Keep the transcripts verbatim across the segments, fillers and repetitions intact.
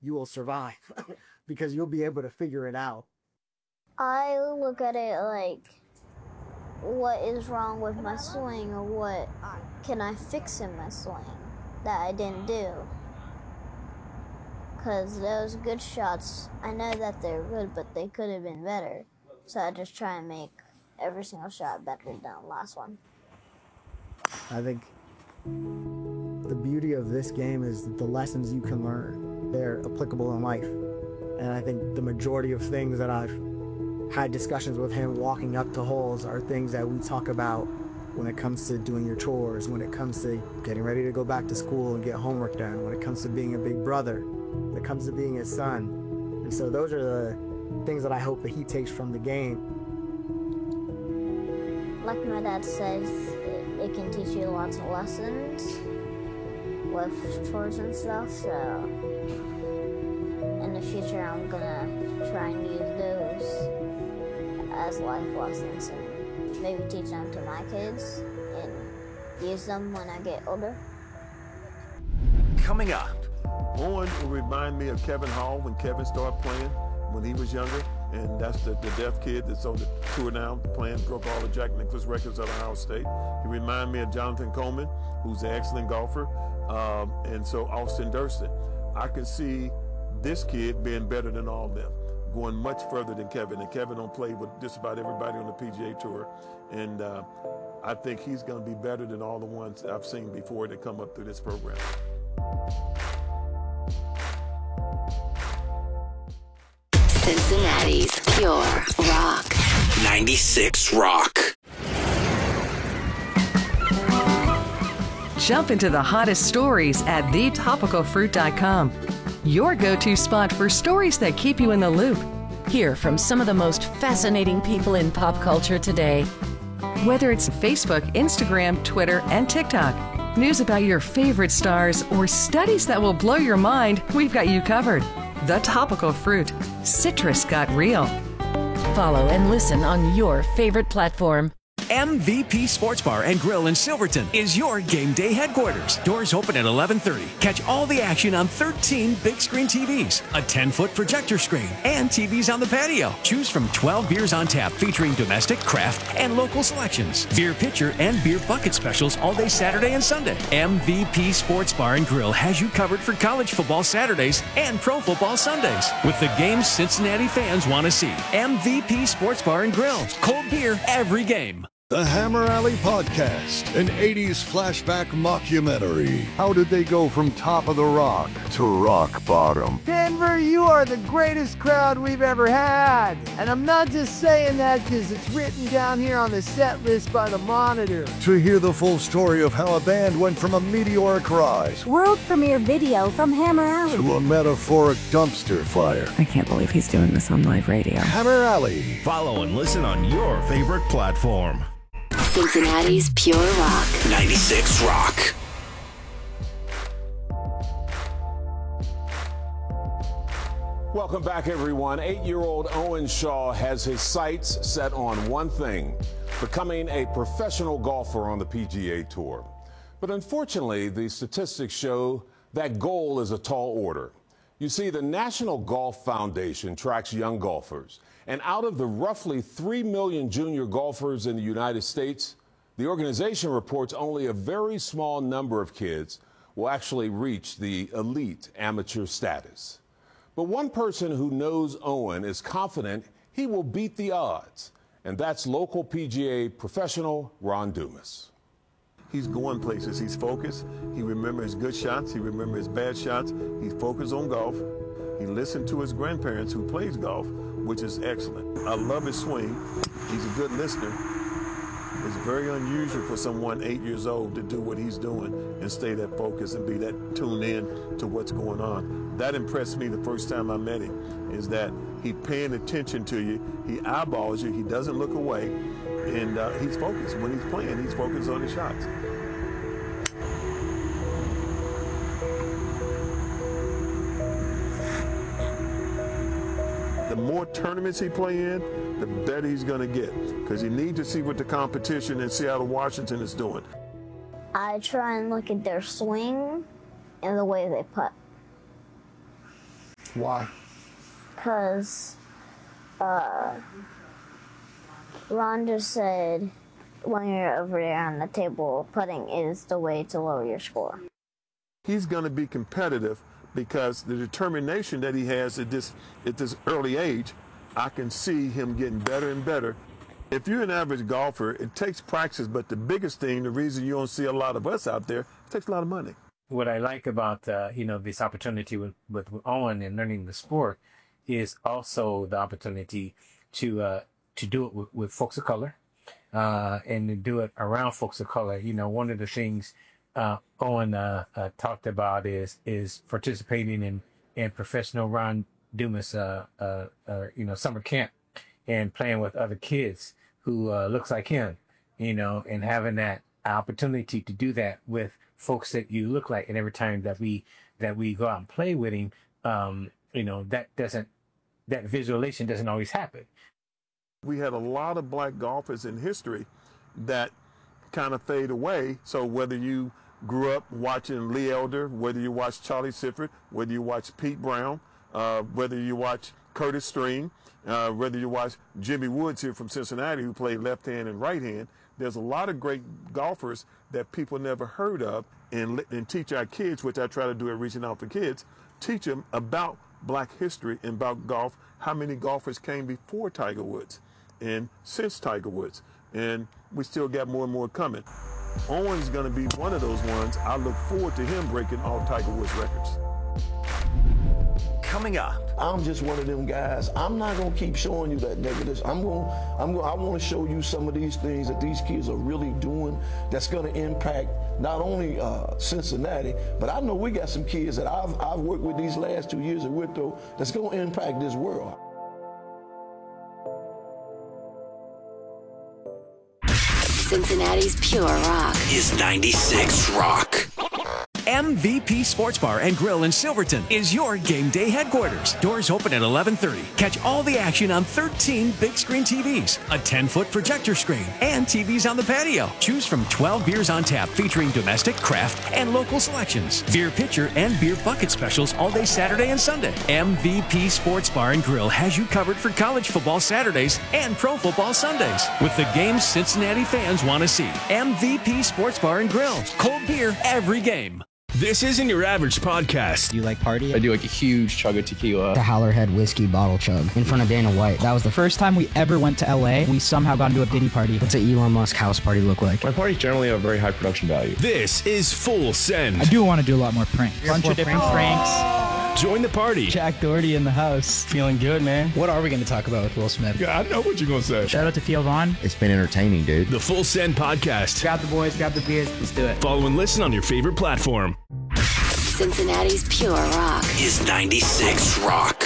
you will survive because you'll be able to figure it out. I look at it like, what is wrong with my swing, or what can I fix in my swing that I didn't do? Because those good shots, I know that they're good, but they could have been better. So I just try and make every single shot better than the last one. I think the beauty of this game is the lessons you can learn. They're applicable in life. And I think the majority of things that I've had discussions with him walking up to holes are things that we talk about when it comes to doing your chores, when it comes to getting ready to go back to school and get homework done, when it comes to being a big brother, when it comes to being his son. And so those are the things that I hope that he takes from the game. Like my dad says, it, it can teach you lots of lessons with chores and stuff, so in the future I'm gonna try and use those as life lessons and maybe teach them to my kids and use them when I get older. Coming up, Owen will remind me of Kevin Hall when Kevin started playing when he was younger, and that's the, the deaf kid that's on the tour now, playing, broke all the Jack Nicklaus records at Ohio State. He reminded me of Jonathan Coleman, who's an excellent golfer, um, and so Austin Durston. I can see this kid being better than all of them, going much further than Kevin, and Kevin don't play with just about everybody on the P G A Tour, and uh, I think he's going to be better than all the ones I've seen before that come up through this program. Cincinnati's Pure Rock. ninety-six Rock. Jump into the hottest stories at the topical fruit dot com. Your go-to spot for stories that keep you in the loop. Hear from some of the most fascinating people in pop culture today. Whether it's Facebook, Instagram, Twitter, and TikTok, news about your favorite stars, or studies that will blow your mind, we've got you covered. The Topical Fruit. Citrus got real. Follow and listen on your favorite platform. M V P Sports Bar and Grill in Silverton is your game day headquarters. Doors open at eleven thirty. Catch all the action on thirteen big screen T Vs, a ten-foot projector screen, and T Vs on the patio. Choose from twelve beers on tap featuring domestic, craft, and local selections. Beer pitcher and beer bucket specials all day Saturday and Sunday. M V P Sports Bar and Grill has you covered for college football Saturdays and pro football Sundays with the games Cincinnati fans want to see. M V P Sports Bar and Grill. Cold beer every game. The Hammer Alley Podcast, an eighties flashback mockumentary. How did they go from top of the rock to rock bottom? Denver, you are the greatest crowd we've ever had. And I'm not just saying that because it's written down here on the set list by the Monitor. To hear the full story of how a band went from a meteoric rise, world premiere video from Hammer Alley, to a metaphoric dumpster fire. I can't believe he's doing this on live radio. Hammer Alley. Follow and listen on your favorite platform. Cincinnati's Pure Rock. ninety-six Rock. Welcome back, everyone. Eight-year-old Owen Shaw has his sights set on one thing: becoming a professional golfer on the P G A Tour. But unfortunately, the statistics show that goal is a tall order. You see, the National Golf Foundation tracks young golfers. And out of the roughly three million junior golfers in the United States, the organization reports only a very small number of kids will actually reach the elite amateur status. But one person who knows Owen is confident he will beat the odds, and that's local P G A professional Ron Dumas. He's going places. He's focused. He remembers good shots. He remembers bad shots. He's focused on golf. He listened to his grandparents who plays golf, which is excellent. I love his swing. He's a good listener. It's very unusual for someone eight years old to do what he's doing and stay that focused and be that tuned in to what's going on. That impressed me the first time I met him, is that he's paying attention to you. He eyeballs you. He doesn't look away. And uh, he's focused. When he's playing, he's focused on his shots. The more tournaments he play in, the better he's going to get, because you need to see what the competition in Seattle, Washington is doing. I try and look at their swing and the way they putt. Why? Because uh, Ron just said when you're over there on the table, putting is the way to lower your score. He's going to be competitive because the determination that he has at this at this early age, I can see him getting better and better. If you're an average golfer, it takes practice, but the biggest thing, the reason you don't see a lot of us out there, it takes a lot of money. What I like about, uh, you know, this opportunity with, with Owen and learning the sport is also the opportunity to uh, to do it with, with folks of color uh, and to do it around folks of color. You know, one of the things uh, Owen uh, uh, talked about is is participating in, in professional Ron Dumas, uh, uh, uh, you know, summer camp and playing with other kids who uh, looks like him, you know, and having that opportunity to do that with folks that you look like. And every time that we that we go out and play with him, um, you know, that doesn't that visualization doesn't always happen. We had a lot of black golfers in history that kind of fade away. So whether you grew up watching Lee Elder, whether you watch Charlie Sifford, whether you watch Pete Brown, uh, whether you watch Curtis Stream, uh, whether you watch Jimmy Woods here from Cincinnati, who played left hand and right hand, there's a lot of great golfers that people never heard of, and, and teach our kids, which I try to do at Reaching Out for Kids, teach them about black history and about golf, how many golfers came before Tiger Woods and since Tiger Woods. And we still got more and more coming. Owen's going to be one of those ones. I look forward to him breaking all Tiger Woods records. Coming up. I'm just one of them guys. I'm not gonna keep showing you that negative. I'm gonna, I'm gonna, I want to show you some of these things that these kids are really doing that's gonna impact not only uh, Cincinnati, but I know we got some kids that I've, I've worked with these last two years at Withrow that's gonna impact this world. Cincinnati's Pure Rock is ninety-six Rock. M V P Sports Bar and Grill in Silverton is your game day headquarters. Doors open at eleven thirty. Catch all the action on thirteen big screen T Vs, a ten-foot projector screen, and T Vs on the patio. Choose from twelve beers on tap featuring domestic, craft, and local selections. Beer pitcher and beer bucket specials all day Saturday and Sunday. M V P Sports Bar and Grill has you covered for college football Saturdays and pro football Sundays with the games Cincinnati fans want to see. M V P Sports Bar and Grill. Cold beer every game. This isn't your average podcast. Do you like party? I do like a huge chug of tequila. The Howlerhead whiskey bottle chug in front of Dana White. That was the first time we ever went to L A. We somehow got into a Diddy party. What's an Elon Musk house party look like? My parties generally have a very high production value. This is Full Send. I do want to do a lot more pranks. A bunch of different pranks. pranks. Join the party. Jack Doherty in the house. Feeling good, man. What are we going to talk about with Will Smith? Yeah, I know what you're going to say. Shout out to Theo Vaughn. It's been entertaining, dude. The Full Send podcast. Grab the boys, grab the beers. Let's do it. Follow and listen on your favorite platform. Cincinnati's Pure Rock is ninety-six Rock.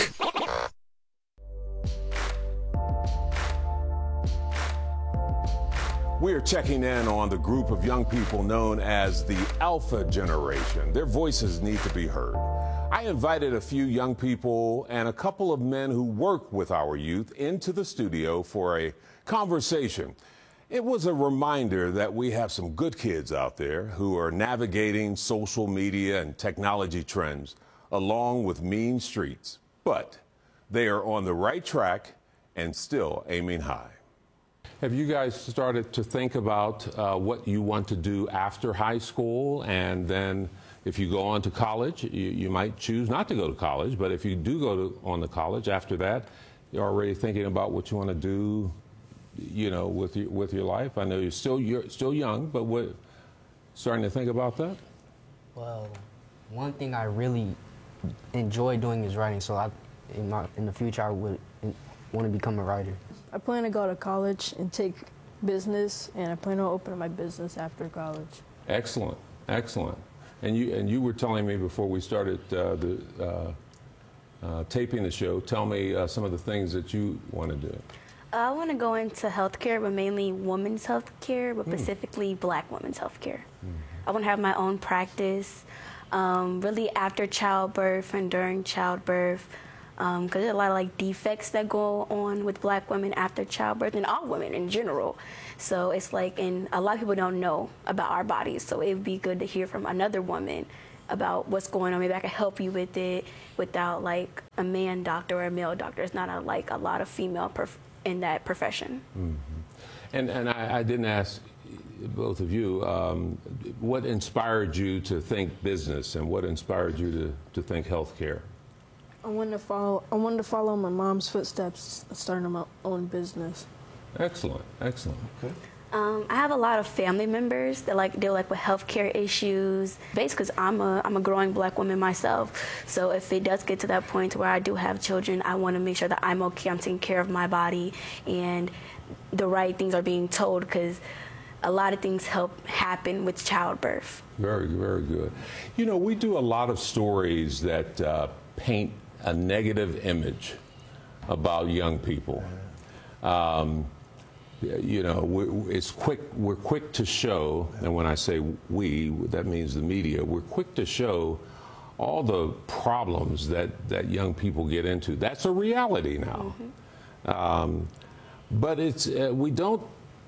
We're checking in on the group of young people known as the Alpha Generation. Their voices need to be heard. I invited a few young people and a couple of men who work with our youth into the studio for a conversation. It was a reminder that we have some good kids out there who are navigating social media and technology trends along with mean streets, but they are on the right track and still aiming high. Have you guys started to think about uh, what you want to do after high school? And then if you go on to college, you, you might choose not to go to college, but if you do go to, on to college after that, you're already thinking about what you want to do, you know, with your, with your life. I know you're still you're still young, but what starting to think about that? Well, one thing I really enjoy doing is writing. So I, in my in the future, I would want to become a writer. I plan to go to college and take business, and I plan to open my business after college. Excellent, excellent. And you and you were telling me before we started uh, the uh, uh, taping the show. Tell me uh, some of the things that you want to do. I want to go into healthcare, but mainly women's healthcare, but Mm. specifically black women's healthcare. Mm. I want to have my own practice, um, really after childbirth and during childbirth, because um, there's a lot of like defects that go on with black women after childbirth and all women in general. So it's like, and a lot of people don't know about our bodies, so it would be good to hear from another woman about what's going on. Maybe I can help you with it without like a man doctor or a male doctor. It's not a, like a lot of female prof- in that profession. Mm-hmm. And and I, I didn't ask both of you, um, what inspired you to think business and what inspired you to, to think healthcare? I wanted to follow. I wanted to follow my mom's footsteps, starting my own business. Excellent, excellent. Okay. Um, I have a lot of family members that like deal like with healthcare issues. Basically, because I'm a I'm a growing black woman myself. So if it does get to that point where I do have children, I want to make sure that I'm okay. I'm taking care of my body, and the right things are being told, because a lot of things help happen with childbirth. Very, very good. You know, we do a lot of stories that uh, paint a negative image about young people. Um, you know, we, it's quick. We're quick to show, and when I say we, that means the media. We're quick to show all the problems that that young people get into. That's a reality now. Mm-hmm. Um, but it's uh, we don't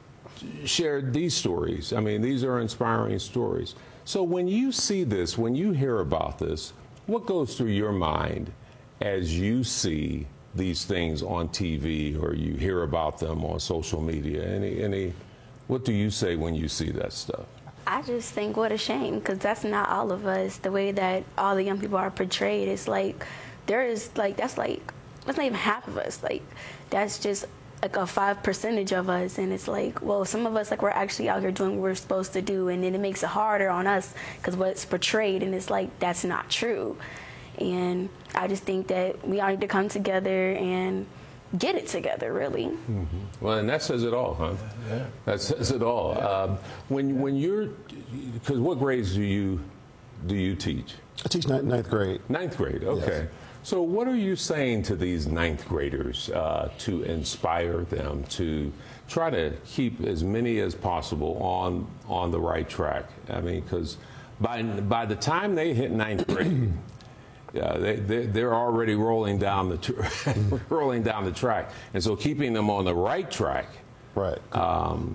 share these stories. I mean, these are inspiring stories. So when you see this, when you hear about this, what goes through your mind as you see these things on T V or you hear about them on social media? Any, any, what do you say when you see that stuff? I just think what a shame, because that's not all of us. The way that all the young people are portrayed, it's like there is like that's like that's not even half of us. Like that's just like a five percentage of us, and it's like, well, some of us like we're actually out here doing what we're supposed to do, and then it makes it harder on us because what's portrayed, and it's like that's not true. And I just think that we all need to come together and get it together, really. Mm-hmm. Well, and that says it all, huh? Yeah. That says it all. Um, when when you're, because what grades do you do you teach? I teach ninth, ninth grade. Ninth grade, okay. Yes. So what are you saying to these ninth graders uh, to inspire them to try to keep as many as possible on on the right track? I mean, because by by the time they hit ninth grade, yeah, they, they they're already rolling down the tra- rolling down the track, and so keeping them on the right track, right, um,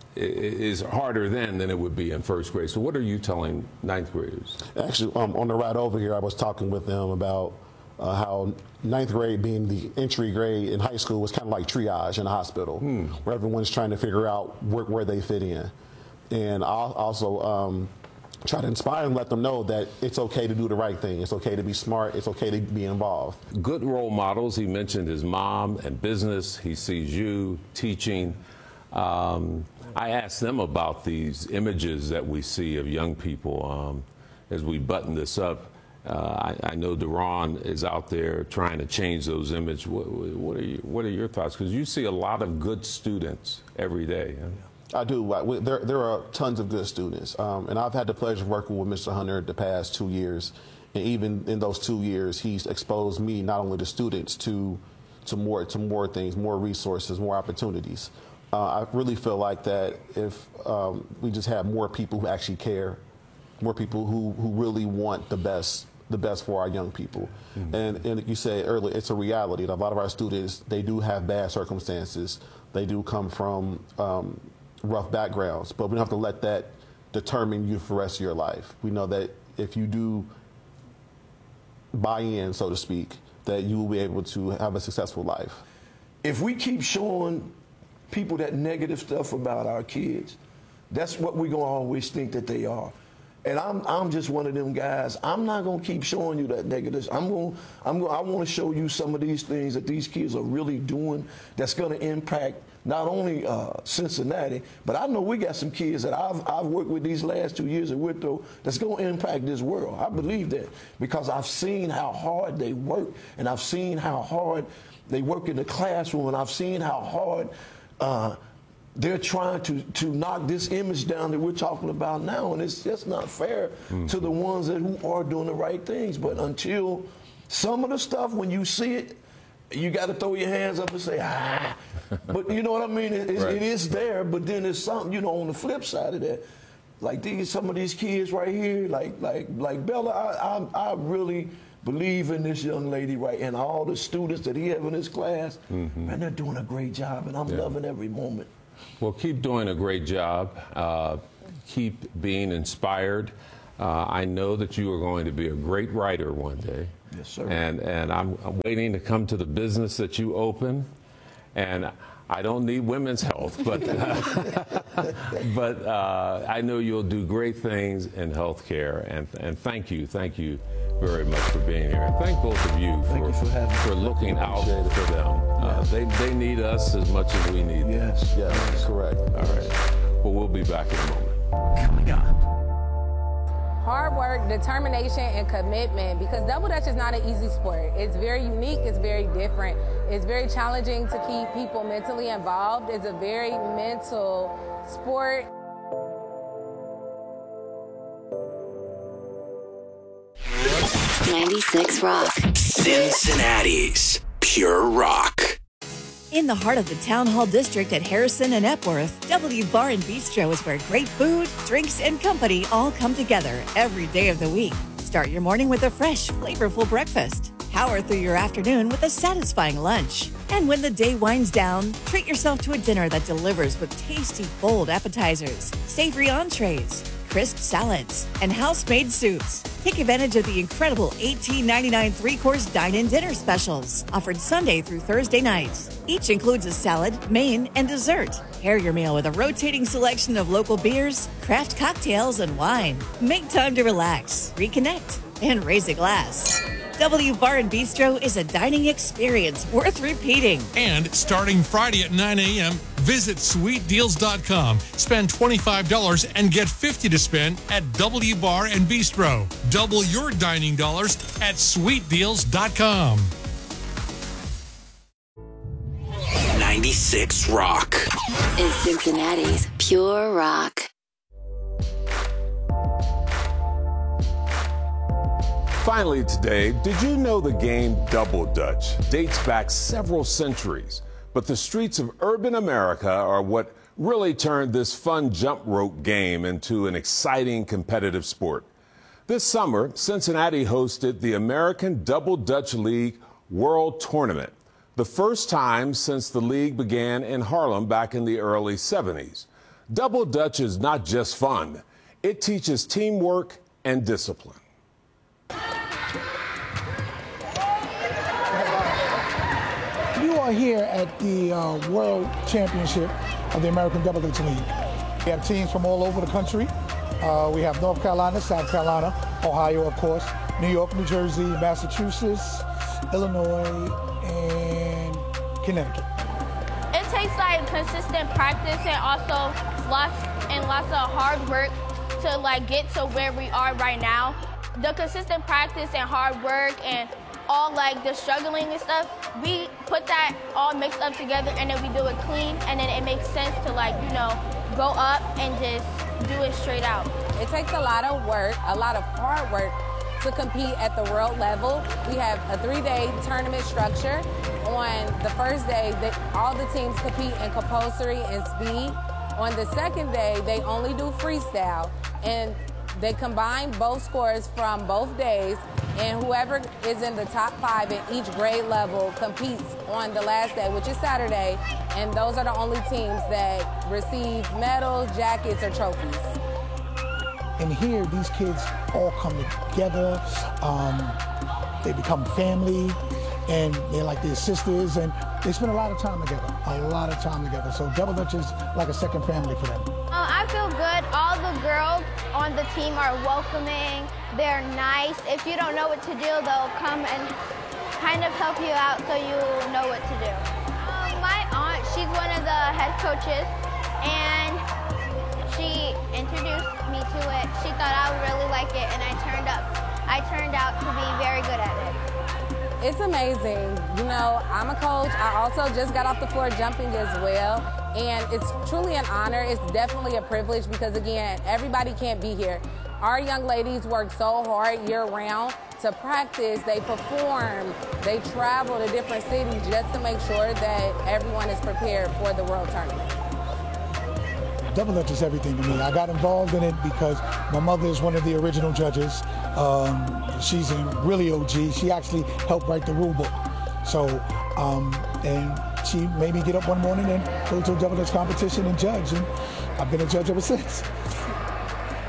is harder then than it would be in first grade. So what are you telling ninth graders? Actually, um, on the ride over here, I was talking with them about uh, how ninth grade being the entry grade in high school was kind of like triage in a hospital, hmm. where everyone's trying to figure out where, where they fit in, and I'll also. Um, try to inspire and let them know that it's okay to do the right thing. It's okay to be smart. It's okay to be involved. Good role models. He mentioned his mom and business. He sees you teaching. Um, I asked them about these images that we see of young people um, as we button this up. Uh, I, I know Deron is out there trying to change those images. What, what are you, what are your thoughts? Because you see a lot of good students every day. Huh? I do. There, there are tons of good students, um, and I've had the pleasure of working with Mister Hunter the past two years. And even in those two years, he's exposed me not only to students to to more to more things, more resources, more opportunities. Uh, I really feel like that if um, we just have more people who actually care, more people who, who really want the best the best for our young people. Mm-hmm. And, and you said earlier, it's a reality that a lot of our students, they do have bad circumstances. They do come from um, rough backgrounds, but we don't have to let that determine you for the rest of your life. We know that if you do buy in, so to speak, that you will be able to have a successful life. If we keep showing people that negative stuff about our kids, that's what we're going to always think that they are. And I'm I'm just one of them guys. I'm not gonna keep showing you that negative. I'm gonna I'm gonna I want to show you some of these things that these kids are really doing that's gonna impact not only uh, Cincinnati, but I know we got some kids that I've I've worked with these last two years at Withrow that's gonna impact this world. I believe that because I've seen how hard they work, and I've seen how hard they work in the classroom, and I've seen how hard. Uh, They're trying to, to knock this image down that we're talking about now, and it's just not fair mm-hmm. to the ones that who are doing the right things. But until some of the stuff, when you see it, you got to throw your hands up and say, ah. But you know what I mean? It, right. it is there, but then there's something, you know, on the flip side of that. Like these, some of these kids right here, like like like Bella, I, I, I really believe in this young lady, right, and all the students that he have in his class, mm-hmm. and they're doing a great job, and I'm yeah. loving every moment. Well, keep doing a great job. Uh, keep being inspired. Uh, I know that you are going to be a great writer one day. Yes, sir. And, and I'm, I'm waiting to come to the business that you open. And I don't need women's health, but but uh, I know you'll do great things in healthcare. And and thank you, thank you very much for being here. And thank both of you for you for, having for looking out for them. Uh, they they need us as much as we need them. Yes, yes, that's correct. All right. Well, we'll be back in a moment. Coming up. Hard work, determination, and commitment, because Double Dutch is not an easy sport. It's very unique, it's very different. It's very challenging to keep people mentally involved. It's a very mental sport. ninety-six Rock. Cincinnati's Pure Rock. In the heart of the Town Hall District at Harrison and Epworth, W Bar and Bistro is where great food, drinks, and company all come together every day of the week. Start your morning with a fresh, flavorful breakfast. Power through your afternoon with a satisfying lunch. And when the day winds down, treat yourself to a dinner that delivers with tasty, bold appetizers, savory entrees, crisp salads, and house-made soups. Take advantage of the incredible eighteen ninety-nine three-course dine-in dinner specials, offered Sunday through Thursday nights. Each includes a salad, main, and dessert. Pair your meal with a rotating selection of local beers, craft cocktails, and wine. Make time to relax, reconnect, and raise a glass. W Bar and Bistro is a dining experience worth repeating. And starting Friday at nine a.m., visit sweet deals dot com. Spend twenty-five dollars and get fifty dollars to spend at W Bar and Bistro. Double your dining dollars at sweet deals dot com. ninety-six Rock is Cincinnati's Pure Rock. Finally today, did you know the game Double Dutch dates back several centuries? But the streets of urban America are what really turned this fun jump rope game into an exciting competitive sport. This summer, Cincinnati hosted the American Double Dutch League World Tournament, the first time since the league began in Harlem back in the early seventies. Double Dutch is not just fun. It teaches teamwork and discipline. You are here at the uh, World Championship of the American Double Dutch League. We have teams from all over the country. Uh, we have North Carolina, South Carolina, Ohio, of course, New York, New Jersey, Massachusetts, Illinois, and Connecticut. It takes like consistent practice and also lots and lots of hard work to like get to where we are right now. The consistent practice and hard work and all like the struggling and stuff, we put that all mixed up together and then we do it clean, and then it makes sense to like, you know, go up and just do it straight out. It takes a lot of work, a lot of hard work to compete at the world level. We have a three-day tournament structure. On the first day, they, all the teams compete in compulsory and speed. On the second day, they only do freestyle, and they combine both scores from both days, and whoever is in the top five in each grade level competes on the last day, which is Saturday, and those are the only teams that receive medals, jackets, or trophies. And here, these kids all come together. Um, they become family, and they're like their sisters, and they spend a lot of time together, a lot of time together. So Double Dutch is like a second family for them. Uh, I feel good. All the girls on the team are welcoming. They're nice. If you don't know what to do, they'll come and kind of help you out so you know what to do. Um, my aunt, she's one of the head coaches, and she introduced me to it. She thought I would really like it, and I turned up. I turned out to be very good at it. It's amazing. You know, I'm a coach. I also just got off the floor jumping as well. And it's truly an honor. It's definitely a privilege because, again, everybody can't be here. Our young ladies work so hard year-round to practice. They perform. They travel to different cities just to make sure that everyone is prepared for the World Tournament. Double Dutch is everything to me. I got involved in it because my mother is one of the original judges. Um, she's a really O G. She actually helped write the rule book. So, um, and she made me get up one morning and go to a Double Dutch competition and judge. And I've been a judge ever since.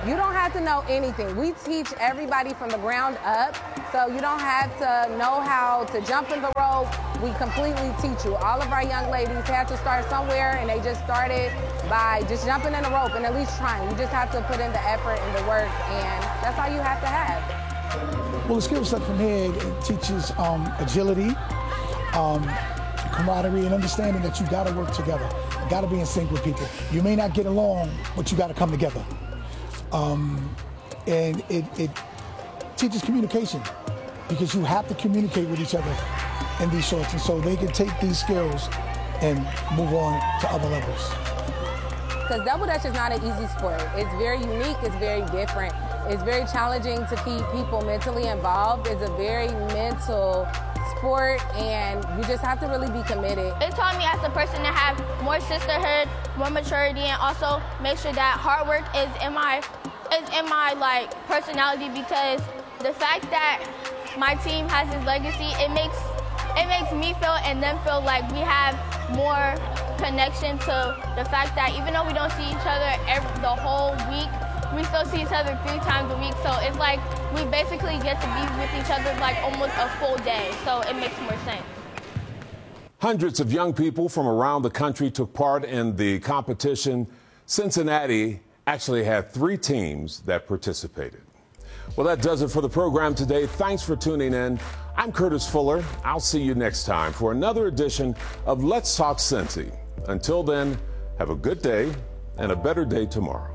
You don't have to know anything. We teach everybody from the ground up, so you don't have to know how to jump in the rope. We completely teach you. All of our young ladies have to start somewhere, and they just started by just jumping in the rope and at least trying. You just have to put in the effort and the work, and that's all you have to have. Well, the skill set from here it teaches um, agility, um, camaraderie, and understanding that you got to work together. You got to be in sync with people. You may not get along, but you got to come together. Um, and it, it teaches communication because you have to communicate with each other in these sorts, and so they can take these skills and move on to other levels. Because double dutch is not an easy sport. It's very unique, it's very different. It's very challenging to keep people mentally involved. It's a very mental sport, and you just have to really be committed. It taught me as a person to have more sisterhood, more maturity, and also make sure that hard work is in my is in my like personality, because the fact that my team has this legacy, it makes it makes me feel and them feel like we have more connection to the fact that even though we don't see each other every, the whole week, we still see each other three times a week. So it's like we basically get to be with each other like almost a full day. So it makes more sense. Hundreds of young people from around the country took part in the competition. Cincinnati actually had three teams that participated. Well, that does it for the program today. Thanks for tuning in. I'm Curtis Fuller. I'll see you next time for another edition of Let's Talk Cincy. Until then, have a good day and a better day tomorrow.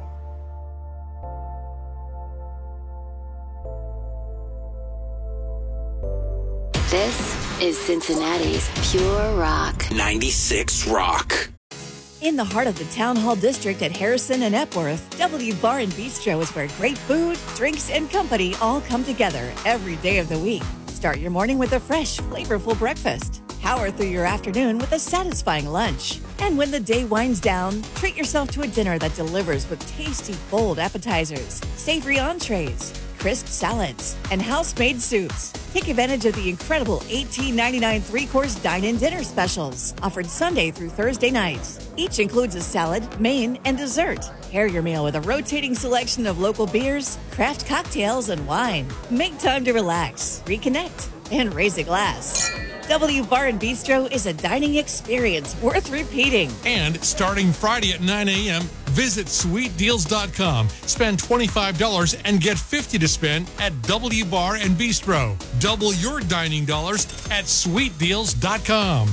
This is Cincinnati's Pure Rock. ninety-six Rock. In the heart of the Town Hall District at Harrison and Epworth, W Bar and Bistro is where great food, drinks, and company all come together every day of the week. Start your morning with a fresh, flavorful breakfast. Power through your afternoon with a satisfying lunch. And when the day winds down, treat yourself to a dinner that delivers with tasty, bold appetizers, savory entrees, crisp salads, and house-made soups. Take advantage of the incredible eighteen ninety-nine three-course dine-in dinner specials, offered Sunday through Thursday nights. Each includes a salad, main, and dessert. Pair your meal with a rotating selection of local beers, craft cocktails, and wine. Make time to relax, reconnect, and raise a glass. W Bar and Bistro is a dining experience worth repeating. And starting Friday at nine a.m., visit sweet deals dot com. Spend twenty-five dollars and get fifty dollars to spend at W Bar and Bistro. Double your dining dollars at sweet deals dot com.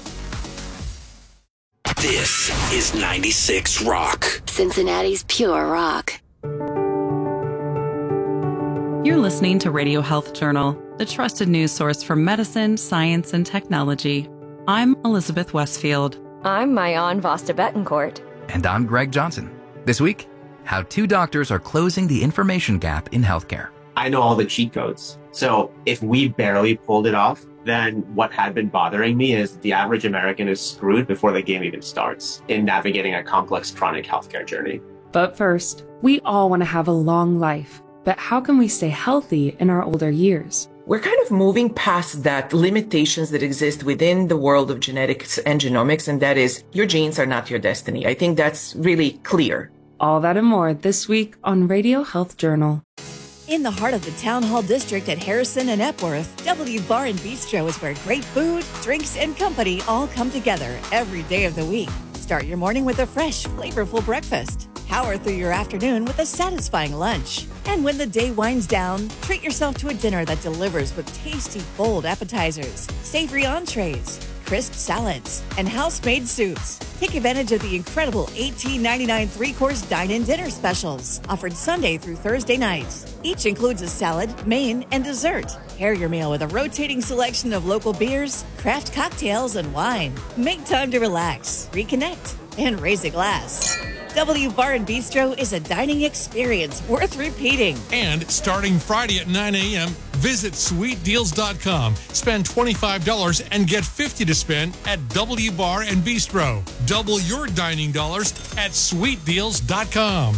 This is ninety-six Rock. Cincinnati's Pure Rock. You're listening to Radio Health Journal, the trusted news source for medicine, science, and technology. I'm Elizabeth Westfield. I'm Mayan Vasta Betancourt. And I'm Greg Johnson. This week, how two doctors are closing the information gap in healthcare. I know all the cheat codes. So if we barely pulled it off, then what had been bothering me is the average American is screwed before the game even starts in navigating a complex chronic healthcare journey. But first, we all want to have a long life. But how can we stay healthy in our older years? We're kind of moving past that limitations that exist within the world of genetics and genomics, and that is your genes are not your destiny. I think that's really clear. All that and more this week on Radio Health Journal. In the heart of the Town Hall District at Harrison and Epworth, W Bar and Bistro is where great food, drinks, and company all come together every day of the week. Start your morning with a fresh, flavorful breakfast. Power through your afternoon with a satisfying lunch. And when the day winds down, treat yourself to a dinner that delivers with tasty, bold appetizers, savory entrees, crisp salads, and house-made soups. Take advantage of the incredible eighteen ninety-nine three-course dine-in dinner specials, offered Sunday through Thursday nights. Each includes a salad, main, and dessert. Pair your meal with a rotating selection of local beers, craft cocktails, and wine. Make time to relax, reconnect, and raise a glass. W Bar and Bistro is a dining experience worth repeating. And starting Friday at nine a.m., visit sweet deals dot com. Spend twenty-five dollars and get fifty dollars to spend at W Bar and Bistro. Double your dining dollars at sweet deals dot com.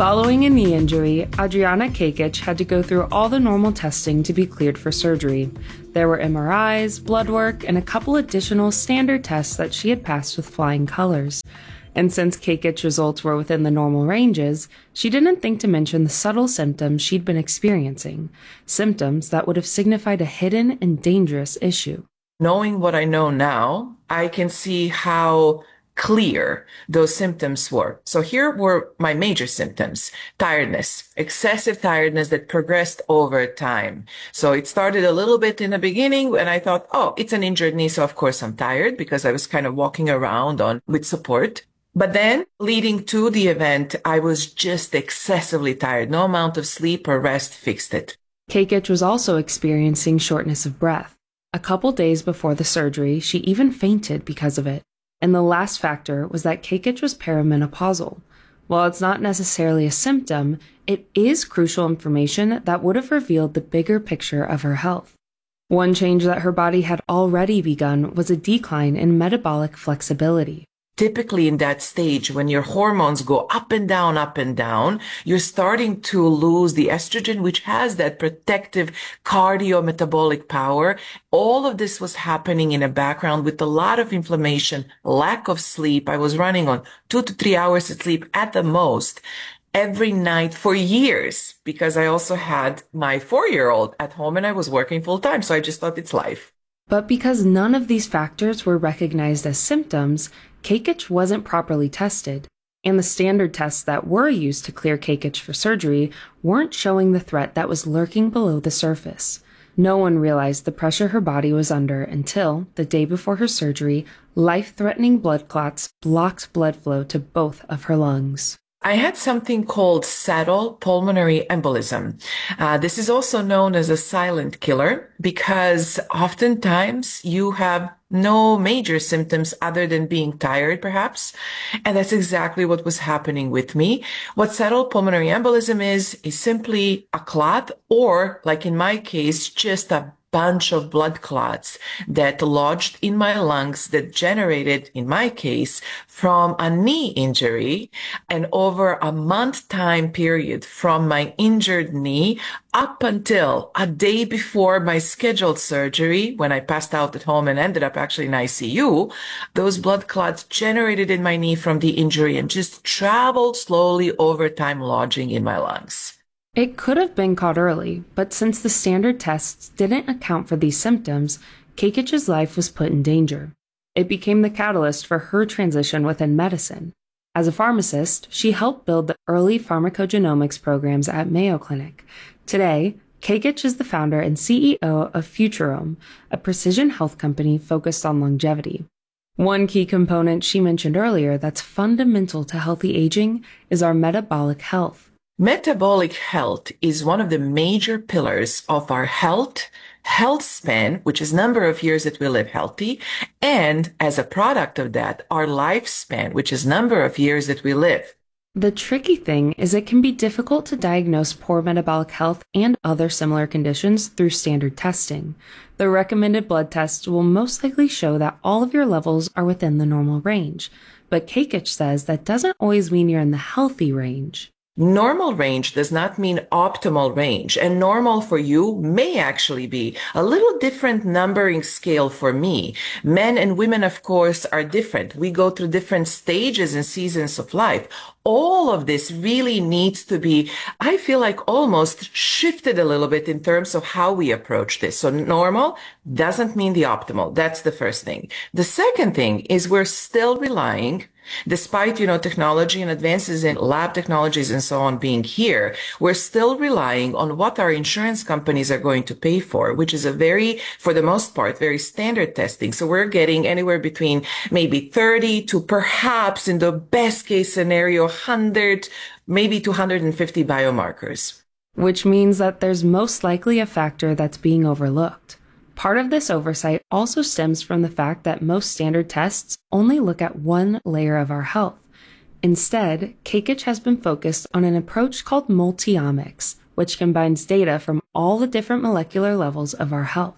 Following a knee injury, Adriana Kakic had to go through all the normal testing to be cleared for surgery. There were M R Is, blood work, and a couple additional standard tests that she had passed with flying colors. And since Kakic's results were within the normal ranges, she didn't think to mention the subtle symptoms she'd been experiencing, symptoms that would have signified a hidden and dangerous issue. Knowing what I know now, I can see how clear those symptoms were. So here were my major symptoms: tiredness, excessive tiredness that progressed over time. So it started a little bit in the beginning when I thought, oh, it's an injured knee, so of course I'm tired, because I was kind of walking around on with support. But then leading to the event, I was just excessively tired. No amount of sleep or rest fixed it. Kakic was also experiencing shortness of breath. A couple days before the surgery, she even fainted because of it. And the last factor was that Kakic was perimenopausal. While it's not necessarily a symptom, it is crucial information that would have revealed the bigger picture of her health. One change that her body had already begun was a decline in metabolic flexibility. Typically in that stage, when your hormones go up and down, up and down, you're starting to lose the estrogen, which has that protective cardiometabolic power. All of this was happening in a background with a lot of inflammation, lack of sleep. I was running on two to three hours of sleep at the most every night for years, because I also had my four-year-old at home and I was working full time. So I just thought it's life. But because none of these factors were recognized as symptoms, Kakic wasn't properly tested, and the standard tests that were used to clear Kakic for surgery weren't showing the threat that was lurking below the surface. No one realized the pressure her body was under until, the day before her surgery, life-threatening blood clots blocked blood flow to both of her lungs. I had something called saddle pulmonary embolism. Uh, this is also known as a silent killer because oftentimes you have no major symptoms other than being tired, perhaps. And that's exactly what was happening with me. What saddle pulmonary embolism is, is simply a clot, or like in my case, just a bunch of blood clots that lodged in my lungs that generated, in my case, from a knee injury, and over a month time period from my injured knee up until a day before my scheduled surgery, when I passed out at home and ended up actually in I C U, those blood clots generated in my knee from the injury and just traveled slowly over time, lodging in my lungs. It could have been caught early, but since the standard tests didn't account for these symptoms, Kakic's life was put in danger. It became the catalyst for her transition within medicine. As a pharmacist, she helped build the early pharmacogenomics programs at Mayo Clinic. Today, Kakic is the founder and C E O of Futurome, a precision health company focused on longevity. One key component she mentioned earlier that's fundamental to healthy aging is our metabolic health. Metabolic health is one of the major pillars of our health, health span, which is number of years that we live healthy, and as a product of that, our lifespan, which is number of years that we live. The tricky thing is it can be difficult to diagnose poor metabolic health and other similar conditions through standard testing. The recommended blood tests will most likely show that all of your levels are within the normal range, but Kakic says that doesn't always mean you're in the healthy range. Normal range does not mean optimal range, and normal for you may actually be a little different numbering scale for me. Men and women, of course, are different. We go through different stages and seasons of life. All of this really needs to be, I feel like, almost shifted a little bit in terms of how we approach this. So normal doesn't mean the optimal. That's the first thing. The second thing is we're still relying, despite, you know, technology and advances in lab technologies and so on being here, we're still relying on what our insurance companies are going to pay for, which is a very, for the most part, very standard testing. So we're getting anywhere between maybe thirty to perhaps, in the best case scenario, one hundred, maybe two hundred fifty biomarkers. Which means that there's most likely a factor that's being overlooked. Part of this oversight also stems from the fact that most standard tests only look at one layer of our health. Instead, Kakic has been focused on an approach called multiomics, which combines data from all the different molecular levels of our health.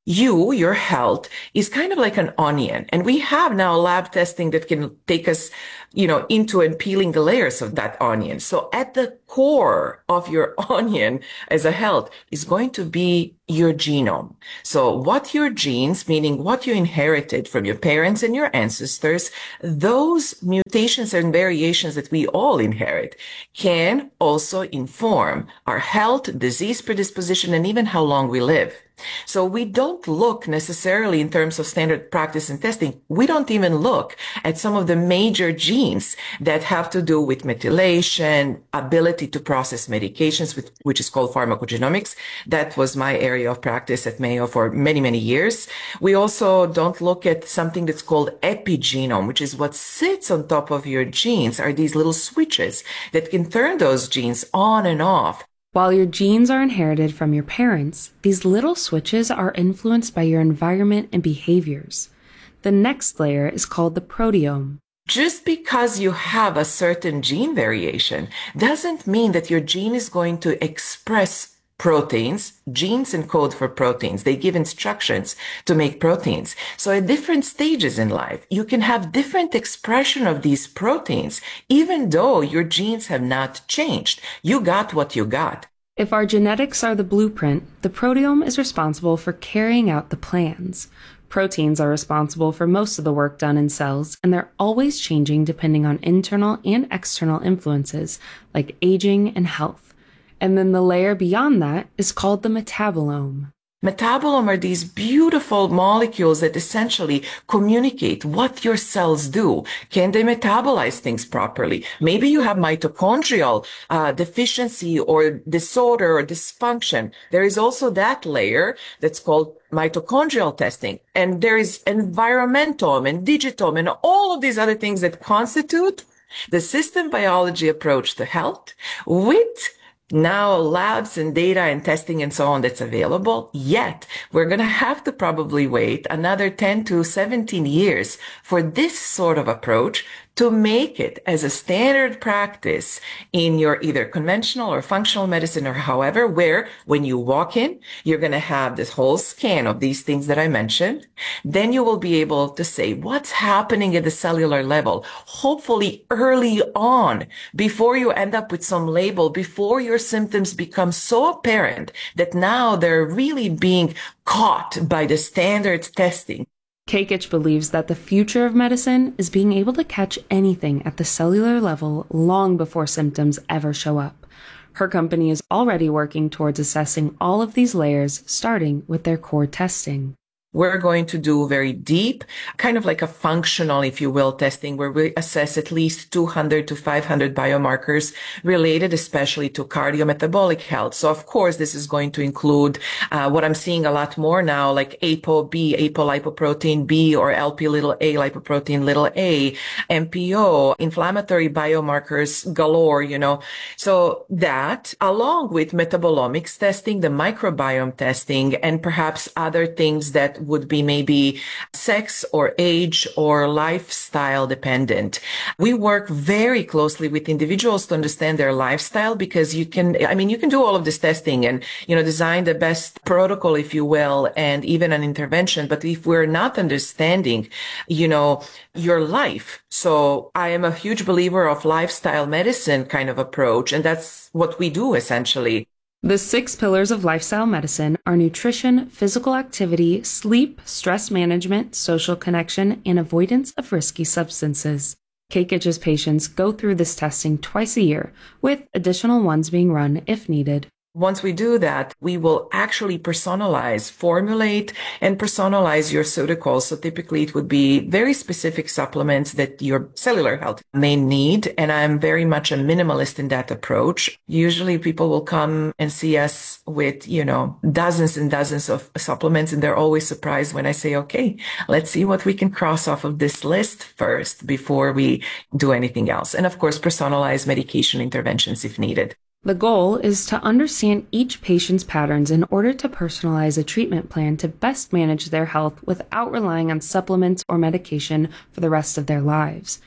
You, your health, is kind of like an onion. And we have now lab testing that can take us, you know, into and peeling the layers of that onion. So at the core of your onion as a health is going to be your genome. So what your genes, meaning what you inherited from your parents and your ancestors, those mutations and variations that we all inherit can also inform our health, disease predisposition, and even how long we live. So we don't look necessarily in terms of standard practice and testing. We don't even look at some of the major genes that have to do with methylation, ability to process medications, which is called pharmacogenomics. That was my area of practice at Mayo for many, many years. We also don't look at something that's called epigenome, which is what sits on top of your genes, are these little switches that can turn those genes on and off. While your genes are inherited from your parents, these little switches are influenced by your environment and behaviors. The next layer is called the proteome. Just because you have a certain gene variation doesn't mean that your gene is going to express proteins. Genes encode for proteins. They give instructions to make proteins. So at different stages in life, you can have different expression of these proteins, even though your genes have not changed. You got what you got. If our genetics are the blueprint, the proteome is responsible for carrying out the plans. Proteins are responsible for most of the work done in cells, and they're always changing depending on internal and external influences, like aging and health. And then the layer beyond that is called the metabolome. Metabolome are these beautiful molecules that essentially communicate what your cells do. Can they metabolize things properly? Maybe you have mitochondrial uh, deficiency or disorder or dysfunction. There is also that layer that's called mitochondrial testing. And there is environmentome and digitome and all of these other things that constitute the system biology approach to health with now labs and data and testing and so on that's available. Yet we're going to have to probably wait another ten to seventeen years for this sort of approach to make it as a standard practice in your either conventional or functional medicine or however, where when you walk in, you're going to have this whole scan of these things that I mentioned. Then you will be able to say what's happening at the cellular level, hopefully early on, before you end up with some label, before your symptoms become so apparent that now they're really being caught by the standard testing. Kakich believes that the future of medicine is being able to catch anything at the cellular level long before symptoms ever show up. Her company is already working towards assessing all of these layers, starting with their core testing. We're going to do very deep, kind of like a functional, if you will, testing where we assess at least two hundred to five hundred biomarkers related especially to cardiometabolic health. So of course, this is going to include uh, what I'm seeing a lot more now, like ApoB, apolipoprotein B, or L P little a, lipoprotein little a, M P O, inflammatory biomarkers galore, you know. So that, along with metabolomics testing, the microbiome testing, and perhaps other things that would be maybe sex or age or lifestyle dependent. We work very closely with individuals to understand their lifestyle, because you can, I mean, you can do all of this testing and, you know, design the best protocol, if you will, and even an intervention. But if we're not understanding, you know, your life. So I am a huge believer of lifestyle medicine kind of approach, and that's what we do essentially. The six pillars of lifestyle medicine are nutrition, physical activity, sleep, stress management, social connection, and avoidance of risky substances. Kakich's patients go through this testing twice a year, with additional ones being run if needed. Once we do that, we will actually personalize, formulate, and personalize your pseudocalls. So typically it would be very specific supplements that your cellular health may need. And I'm very much a minimalist in that approach. Usually people will come and see us with, you know, dozens and dozens of supplements. And they're always surprised when I say, okay, let's see what we can cross off of this list first before we do anything else. And of course, personalized medication interventions if needed. The goal is to understand each patient's patterns in order to personalize a treatment plan to best manage their health without relying on supplements or medication for the rest of their lives.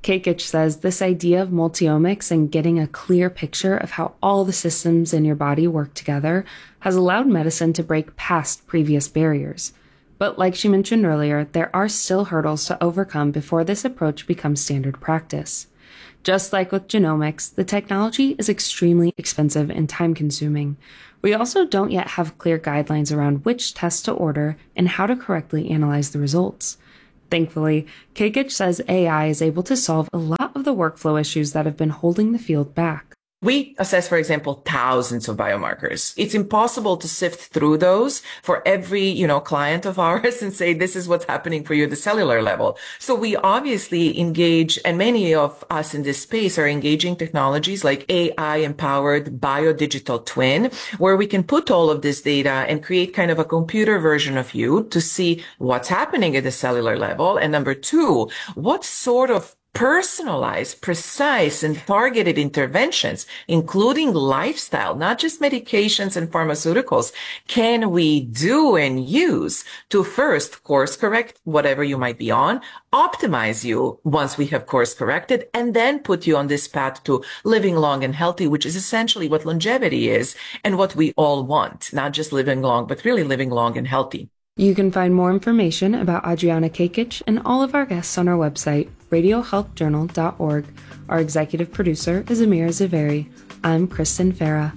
Kakich says this idea of multiomics and getting a clear picture of how all the systems in your body work together has allowed medicine to break past previous barriers. But like she mentioned earlier, there are still hurdles to overcome before this approach becomes standard practice. Just like with genomics, the technology is extremely expensive and time-consuming. We also don't yet have clear guidelines around which tests to order and how to correctly analyze the results. Thankfully, Kakich says A I is able to solve a lot of the workflow issues that have been holding the field back. We assess, for example, thousands of biomarkers. It's impossible to sift through those for every, you know, client of ours and say, this is what's happening for you at the cellular level. So we obviously engage, and many of us in this space are engaging technologies like A I-empowered biodigital twin, where we can put all of this data and create kind of a computer version of you to see what's happening at the cellular level. And number two, what sort of personalized, precise, and targeted interventions, including lifestyle, not just medications and pharmaceuticals, can we do and use to first course correct whatever you might be on, optimize you once we have course corrected, and then put you on this path to living long and healthy, which is essentially what longevity is and what we all want, not just living long, but really living long and healthy. You can find more information about Adriana Kakich and all of our guests on our website, radio health journal dot org. Our executive producer is Amira Zaveri. I'm Kristen Farah.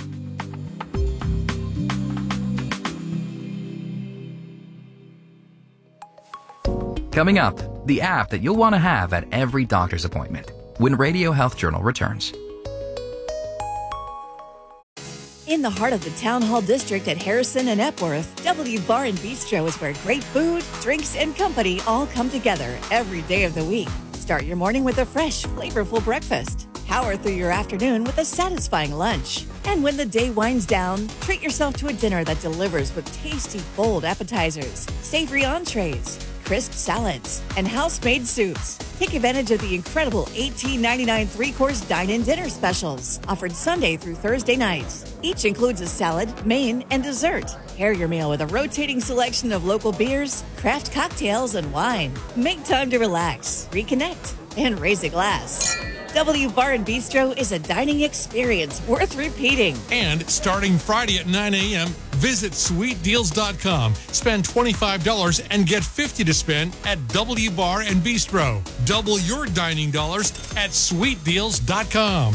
Coming up, the app that you'll want to have at every doctor's appointment when Radio Health Journal returns. In the heart of the Town Hall District at Harrison and Epworth, W Bar and Bistro is where great food, drinks, and company all come together every day of the week. Start your morning with a fresh, flavorful breakfast. Power through your afternoon with a satisfying lunch. And when the day winds down, treat yourself to a dinner that delivers with tasty, bold appetizers, savory entrees, crisp salads, and house-made soups. Take advantage of the incredible eighteen ninety-nine three-course dine-in dinner specials offered Sunday through Thursday nights. Each includes a salad, main, and dessert. Pair your meal with a rotating selection of local beers, craft cocktails, and wine. Make time to relax, reconnect, and raise a glass. W Bar and Bistro is a dining experience worth repeating. And starting Friday at nine a.m., visit sweet deals dot com. Spend twenty-five dollars and get fifty dollars to spend at W Bar and Bistro. Double your dining dollars at sweet deals dot com.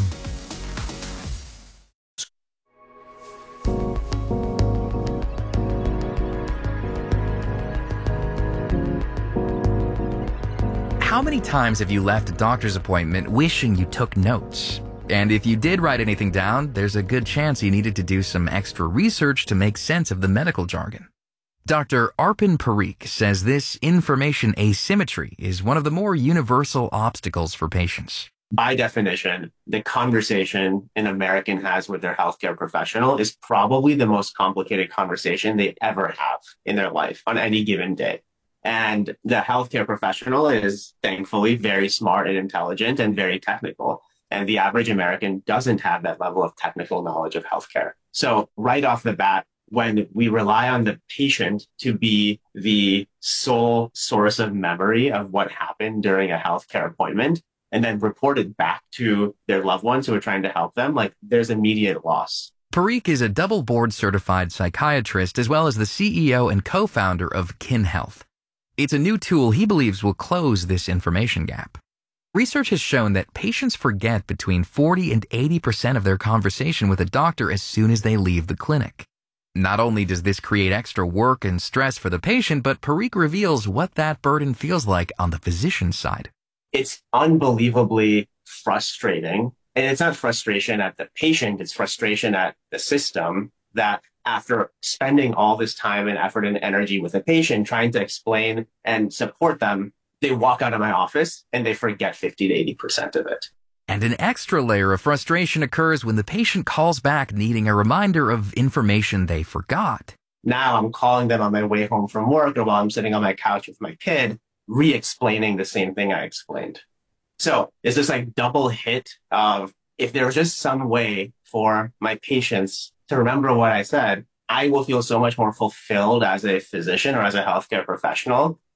How many times have you left a doctor's appointment wishing you took notes? And if you did write anything down, there's a good chance you needed to do some extra research to make sense of the medical jargon. Doctor Arpin Parikh says this information asymmetry is one of the more universal obstacles for patients. By definition, the conversation an American has with their healthcare professional is probably the most complicated conversation they ever have in their life on any given day. And the healthcare professional is thankfully very smart and intelligent and very technical. And the average American doesn't have that level of technical knowledge of healthcare. So right off the bat, when we rely on the patient to be the sole source of memory of what happened during a healthcare appointment, and then report it back to their loved ones who are trying to help them, like there's immediate loss. Parikh is a double board certified psychiatrist as well as the C E O and co-founder of Kin Health. It's a new tool he believes will close this information gap. Research has shown that patients forget between forty and eighty percent of their conversation with a doctor as soon as they leave the clinic. Not only does this create extra work and stress for the patient, but Parikh reveals what that burden feels like on the physician's side. It's unbelievably frustrating. And it's not frustration at the patient, it's frustration at the system that after spending all this time and effort and energy with a patient trying to explain and support them, they walk out of my office and they forget fifty to eighty percent of it. And an extra layer of frustration occurs when the patient calls back needing a reminder of information they forgot. Now I'm calling them on my way home from work or while I'm sitting on my couch with my kid, re-explaining the same thing I explained. So it's this like double hit of if there was just some way for my patients to remember what I said, I will feel so much more fulfilled as a physician or as a healthcare professional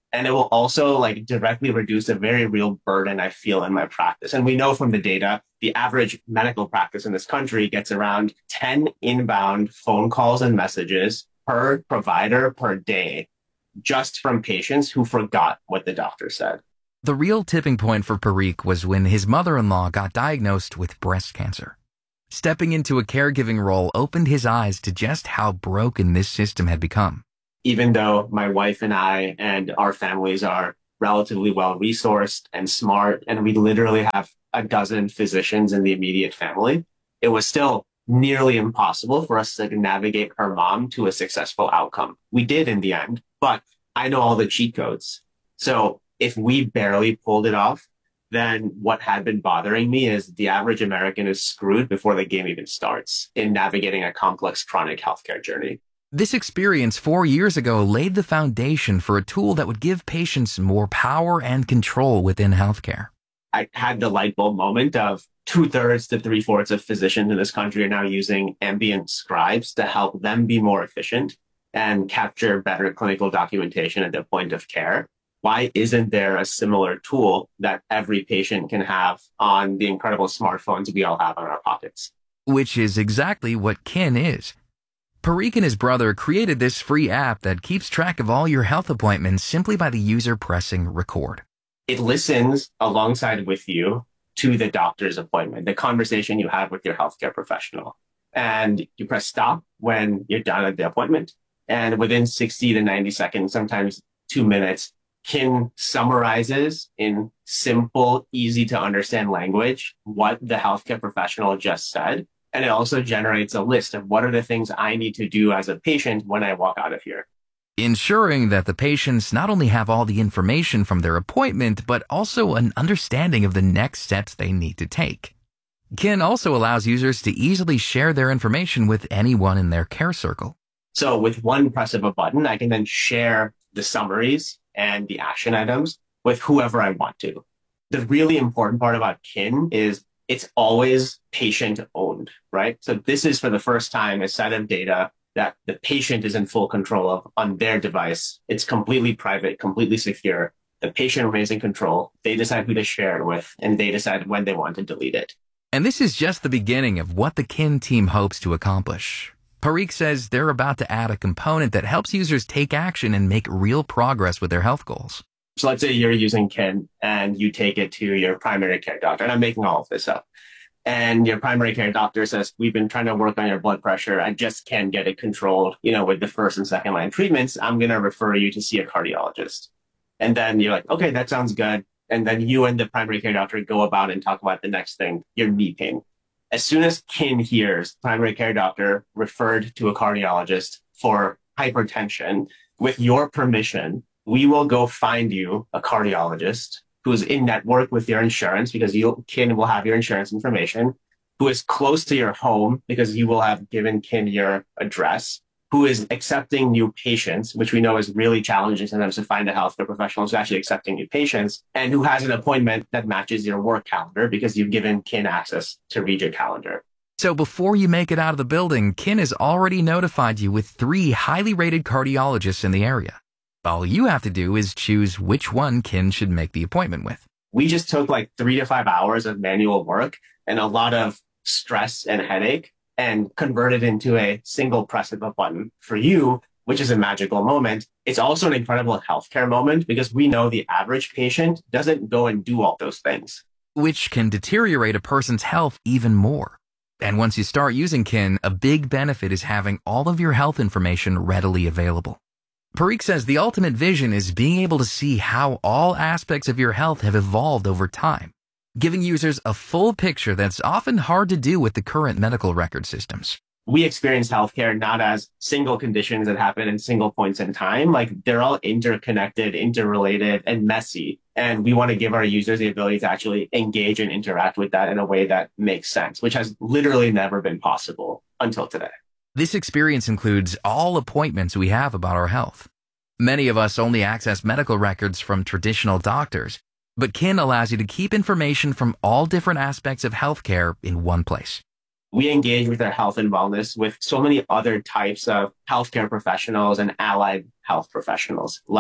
And it will also like directly reduce a very real burden I feel in my practice. And we know from the data, the average medical practice in this country gets around ten inbound phone calls and messages per provider per day, just from patients who forgot what the doctor said. The real tipping point for Parikh was when his mother-in-law got diagnosed with breast cancer. Stepping into a caregiving role opened his eyes to just how broken this system had become. Even though my wife and I and our families are relatively well-resourced and smart, and we literally have a dozen physicians in the immediate family, it was still nearly impossible for us to navigate her mom to a successful outcome. We did in the end, but I know all the cheat codes. So if we barely pulled it off, then what had been bothering me is the average American is screwed before the game even starts in navigating a complex chronic healthcare journey. This experience four years ago laid the foundation for a tool that would give patients more power and control within healthcare. I had the light bulb moment of two-thirds to three-fourths of physicians in this country are now using ambient scribes to help them be more efficient and capture better clinical documentation at the point of care. Why isn't there a similar tool that every patient can have on the incredible smartphones we all have in our pockets? Which is exactly what Kin is. Parikh and his brother created this free app that keeps track of all your health appointments simply by the user pressing record. It listens alongside with you to the doctor's appointment, the conversation you have with your healthcare professional. And you press stop when you're done at the appointment. And within sixty to ninety seconds, sometimes two minutes, Kin summarizes in simple, easy to understand language what the healthcare professional just said. And it also generates a list of what are the things I need to do as a patient when I walk out of here. Ensuring that the patients not only have all the information from their appointment, but also an understanding of the next steps they need to take. Kin also allows users to easily share their information with anyone in their care circle. So with one press of a button, I can then share the summaries and the action items with whoever I want to. The really important part about Kin is it's always patient owned, right? So this is for the first time a set of data that the patient is in full control of on their device. It's completely private, completely secure. The patient remains in control. They decide who to share it with, and they decide when they want to delete it. And this is just the beginning of what the Kin team hopes to accomplish. Parikh says they're about to add a component that helps users take action and make real progress with their health goals. So let's say you're using Kin and you take it to your primary care doctor, and I'm making all of this up. And your primary care doctor says, we've been trying to work on your blood pressure. I just can't get it controlled, you know, with the first and second line treatments. I'm going to refer you to see a cardiologist. And then you're like, okay, that sounds good. And then you and the primary care doctor go about and talk about the next thing, your knee pain. As soon as Kin hears primary care doctor referred to a cardiologist for hypertension, with your permission, we will go find you a cardiologist who's in network with your insurance because you, Kin will have your insurance information, who is close to your home because you will have given Kin your address, who is accepting new patients, which we know is really challenging sometimes to find a healthcare professional who's actually accepting new patients, and who has an appointment that matches your work calendar because you've given Kin access to read your calendar. So before you make it out of the building, Kin has already notified you with three highly rated cardiologists in the area. All you have to do is choose which one Kin should make the appointment with. We just took like three to five hours of manual work and a lot of stress and headache and converted into a single press of a button for you, which is a magical moment. It's also an incredible healthcare moment because we know the average patient doesn't go and do all those things. Which can deteriorate a person's health even more. And once you start using Kin, a big benefit is having all of your health information readily available. Parikh says the ultimate vision is being able to see how all aspects of your health have evolved over time, giving users a full picture that's often hard to do with the current medical record systems. We experience healthcare not as single conditions that happen in single points in time. Like they're all interconnected, interrelated, and messy. And we want to give our users the ability to actually engage and interact with that in a way that makes sense, which has literally never been possible until today. This experience includes all appointments we have about our health. Many of us only access medical records from traditional doctors, but Kin allows you to keep information from all different aspects of healthcare in one place. We engage with our health and wellness with so many other types of healthcare professionals and allied health professionals, like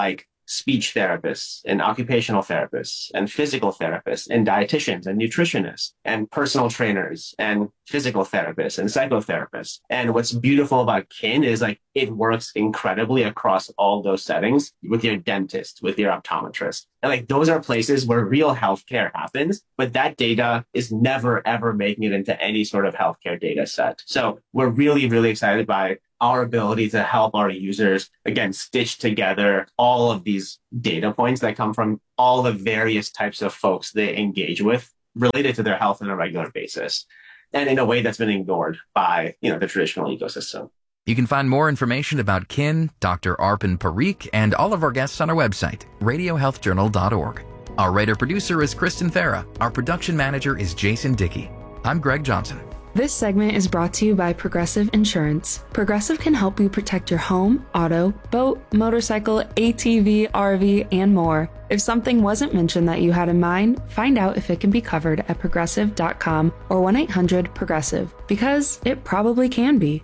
speech therapists and occupational therapists and physical therapists and dietitians and nutritionists and personal trainers and physical therapists and psychotherapists. And what's beautiful about Kin is like it works incredibly across all those settings with your dentist, with your optometrist. And like those are places where real healthcare happens, but that data is never, ever making it into any sort of healthcare data set. So we're really, really excited by our ability to help our users, again, stitch together all of these data points that come from all the various types of folks they engage with related to their health on a regular basis. And in a way that's been ignored by, you know, the traditional ecosystem. You can find more information about Kin, Doctor Arpan Parikh, and all of our guests on our website, radio health journal dot org. Our writer-producer is Kristen Thera. Our production manager is Jason Dickey. I'm Greg Johnson. This segment is brought to you by Progressive Insurance. Progressive can help you protect your home, auto, boat, motorcycle, A T V, R V, and more. If something wasn't mentioned that you had in mind, find out if it can be covered at progressive dot com or one eight hundred progressive, because it probably can be.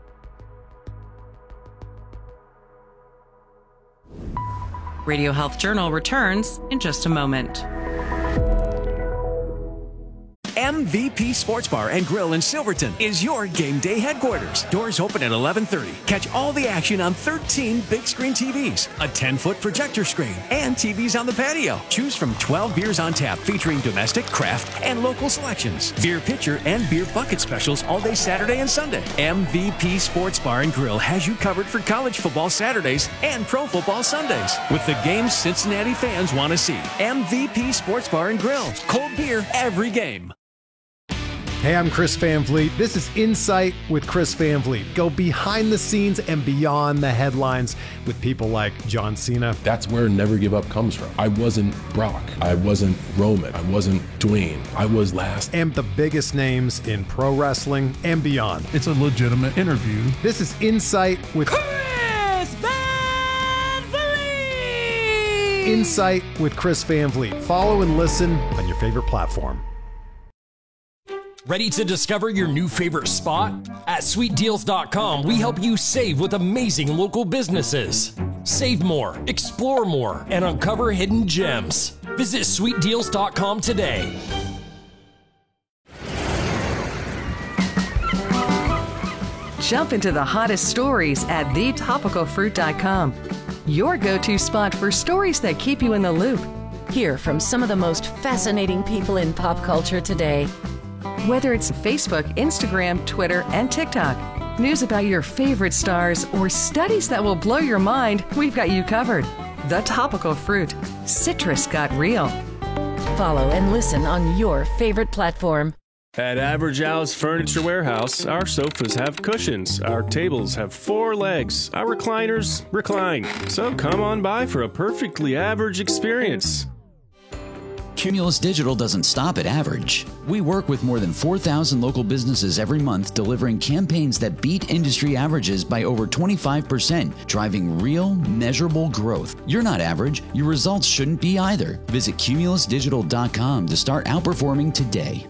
Radio Health Journal returns in just a moment. M V P Sports Bar and Grill in Silverton is your game day headquarters. Doors open at eleven thirty. Catch all the action on thirteen big screen T Vs, a ten-foot projector screen, and T Vs on the patio. Choose from twelve beers on tap featuring domestic, craft, and local selections. Beer pitcher and beer bucket specials all day Saturday and Sunday. M V P Sports Bar and Grill has you covered for college football Saturdays and pro football Sundays with the games Cincinnati fans want to see. M V P Sports Bar and Grill. Cold beer every game. Hey, I'm Chris Van Vliet. This is Insight with Chris Van Vliet. Go behind the scenes and beyond the headlines with people like John Cena. That's where Never Give Up comes from. I wasn't Brock. I wasn't Roman. I wasn't Dwayne. I was last. And the biggest names in pro wrestling and beyond. It's a legitimate interview. This is Insight with Chris Van Vliet. Insight with Chris Van Vliet. Follow and listen on your favorite platform. Ready to discover your new favorite spot? At sweet deals dot com, we help you save with amazing local businesses. Save more, explore more, and uncover hidden gems. Visit sweet deals dot com today. Jump into the hottest stories at the topical fruit dot com. Your go-to spot for stories that keep you in the loop. Hear from some of the most fascinating people in pop culture today. Whether it's Facebook, Instagram, Twitter, and TikTok, news about your favorite stars, or studies that will blow your mind, we've got you covered. The Topical Fruit. Citrus got real. Follow and listen on your favorite platform. At Average Al's Furniture Warehouse, our sofas have cushions, our tables have four legs, our recliners recline. So come on by for a perfectly average experience. Cumulus Digital doesn't stop at average. We work with more than four thousand local businesses every month, delivering campaigns that beat industry averages by over twenty-five percent, driving real, measurable growth. You're not average. Your results shouldn't be either. Visit cumulus digital dot com to start outperforming today.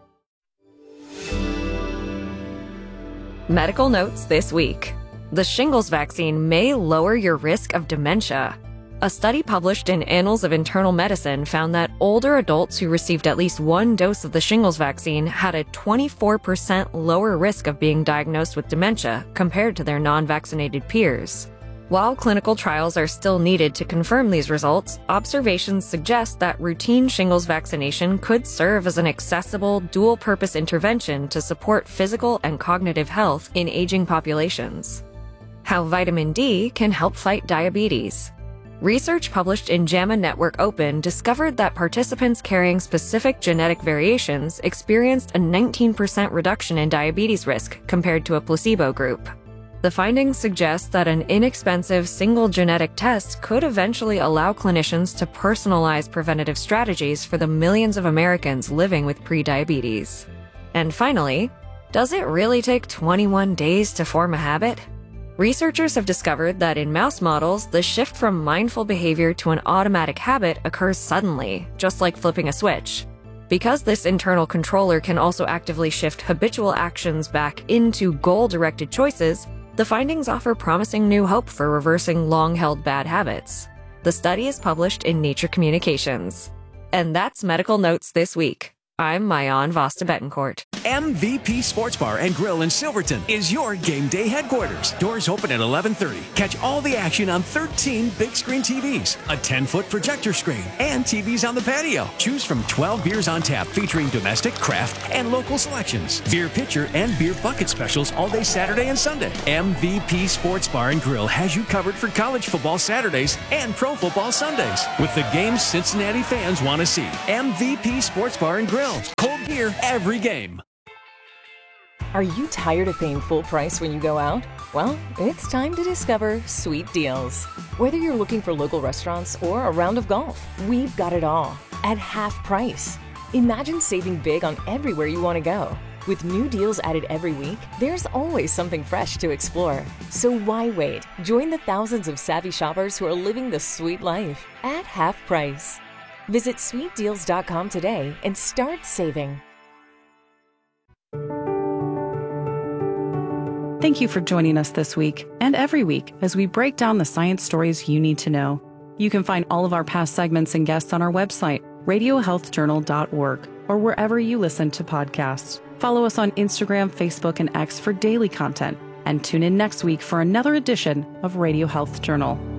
Medical notes this week. The shingles vaccine may lower your risk of dementia. A study published in Annals of Internal Medicine found that older adults who received at least one dose of the shingles vaccine had a twenty-four percent lower risk of being diagnosed with dementia compared to their non-vaccinated peers. While clinical trials are still needed to confirm these results, observations suggest that routine shingles vaccination could serve as an accessible, dual-purpose intervention to support physical and cognitive health in aging populations. How vitamin D can help fight diabetes. Research published in JAMA Network Open discovered that participants carrying specific genetic variations experienced a nineteen percent reduction in diabetes risk compared to a placebo group. The findings suggest that an inexpensive single genetic test could eventually allow clinicians to personalize preventative strategies for the millions of Americans living with prediabetes. And finally, does it really take twenty-one days to form a habit? Researchers have discovered that in mouse models, the shift from mindful behavior to an automatic habit occurs suddenly, just like flipping a switch. Because this internal controller can also actively shift habitual actions back into goal-directed choices, the findings offer promising new hope for reversing long-held bad habits. The study is published in Nature Communications. And that's Medical Notes this week. I'm Mayan Vasta Betancourt. M V P Sports Bar and Grill in Silverton is your game day headquarters. Doors open at eleven thirty. Catch all the action on thirteen big screen T Vs, a ten-foot projector screen, and T Vs on the patio. Choose from twelve beers on tap featuring domestic, craft, and local selections. Beer pitcher and beer bucket specials all day Saturday and Sunday. M V P Sports Bar and Grill has you covered for college football Saturdays and pro football Sundays with the games Cincinnati fans want to see. M V P Sports Bar and Grill. Cold beer every game. Are you tired of paying full price when you go out? Well, it's time to discover Sweet Deals. Whether you're looking for local restaurants or a round of golf, we've got it all at half price. Imagine saving big on everywhere you want to go. With new deals added every week, there's always something fresh to explore. So why wait? Join the thousands of savvy shoppers who are living the sweet life at half price. Visit sweet deals dot com today and start saving. Thank you for joining us this week and every week as we break down the science stories you need to know. You can find all of our past segments and guests on our website, radio health journal dot org, or wherever you listen to podcasts. Follow us on Instagram, Facebook, and X for daily content, and tune in next week for another edition of Radio Health Journal.